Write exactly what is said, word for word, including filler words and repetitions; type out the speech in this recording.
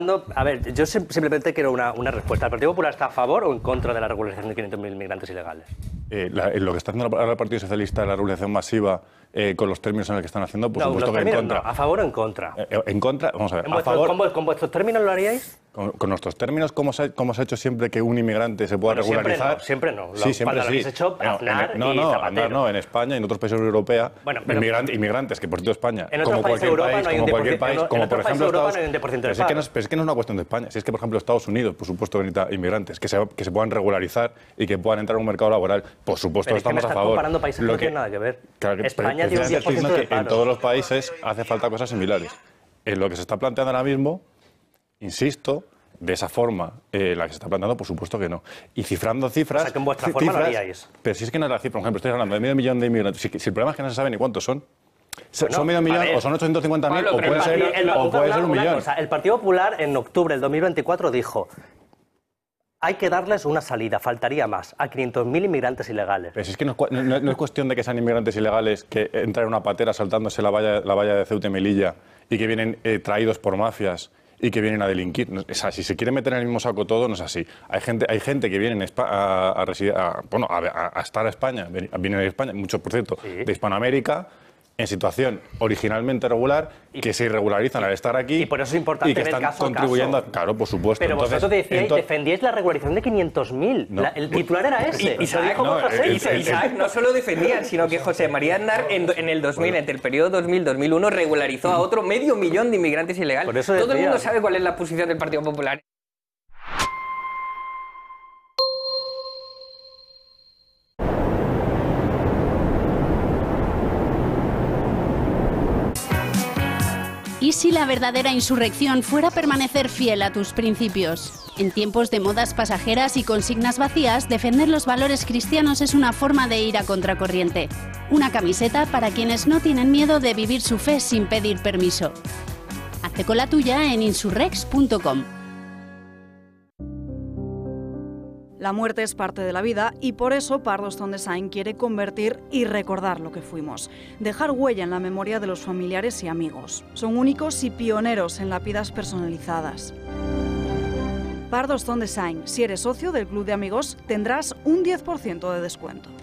A ver, yo simplemente quiero una, una respuesta. ¿El Partido Popular está a favor o en contra de la regularización de quinientos mil inmigrantes ilegales? Eh, la, lo que está haciendo ahora el Partido Socialista, la regularización masiva, eh, con los términos en los que están haciendo, por no, supuesto que en contra. No, ¿a favor o en contra? Eh, en contra, vamos a ver, ¿En a vuestro, favor... ¿con, ¿Con vuestros términos lo haríais? Con, con nuestros términos, ¿cómo se, ¿cómo se ha hecho siempre que un inmigrante se pueda bueno, regularizar? Siempre no, siempre no. Sí, siempre Cuando sí. lo habéis hecho Aznar no, no, y no, Zapatero. Aznar no, en España y en otros países de la Unión Europea, bueno, pero, inmigrantes, inmigrantes, que por cierto España, en como cualquier Europa país, no hay como un cualquier país, en como por ejemplo Estados Estados Unidos, pero es, que no es, pero es que no es una cuestión de España, si es que por ejemplo Estados Unidos, por supuesto que necesita inmigrantes, que se, que se puedan regularizar y que puedan entrar a un mercado laboral, por supuesto pero estamos es que me a favor. comparando países Lo no que tiene nada que ver. Claro, España tiene un diez por ciento de paro. En todos los países hace falta cosas similares. En lo que se está planteando ahora mismo, insisto, de esa forma, eh, la que se está planteando, por supuesto que no. Y cifrando cifras... O sea, que en vuestra cifras, forma lo haríais. Pero si es que no es la cifra, por ejemplo, estoy hablando de medio millón de inmigrantes. Si, si el problema es que no se sabe ni cuántos son. Bueno, ¿son medio millón o son ochocientos cincuenta mil o puede ser, el, o puede ser un millón? Cosa, el Partido Popular en octubre del dos mil veinticuatro dijo: hay que darles una salida, faltaría más, a quinientos mil inmigrantes ilegales. Pero si es que no, no, no es cuestión de que sean inmigrantes ilegales que entran en una patera saltándose la valla, la valla de Ceuta y Melilla y que vienen eh, traídos por mafias y que vienen a delinquir. O sea, si se quiere meter en el mismo saco todo, no es así. Hay gente, hay gente que viene a, a, residir, a, bueno, a, a estar a España, vienen de España, muchos, por cierto, sí, de Hispanoamérica, en situación originalmente regular, y que se irregularizan y, al estar aquí y por eso es importante y que están caso contribuyendo a caso. A, claro, por supuesto. Pero entonces, vosotros decíais, entonces, defendíais la regularización de quinientos mil. No. El titular era ese. Y, Isaac, no, el, el, Isaac no solo defendían, sino que José María Aznar en, en el dos mil, bueno, entre el periodo dos mil dos mil uno, regularizó a otro medio millón de inmigrantes ilegales. Por eso Todo decía, el mundo sabe cuál es la posición del Partido Popular. ¿Y si la verdadera insurrección fuera permanecer fiel a tus principios? En tiempos de modas pasajeras y consignas vacías, defender los valores cristianos es una forma de ir a contracorriente. Una camiseta para quienes no tienen miedo de vivir su fe sin pedir permiso. Hazte con la tuya en insurrex punto com. La muerte es parte de la vida y por eso Pardos-Ton Design quiere convertir y recordar lo que fuimos. Dejar huella en la memoria de los familiares y amigos. Son únicos y pioneros en lápidas personalizadas. Pardos-Ton Design. Si eres socio del Club de Amigos, tendrás un diez por ciento de descuento.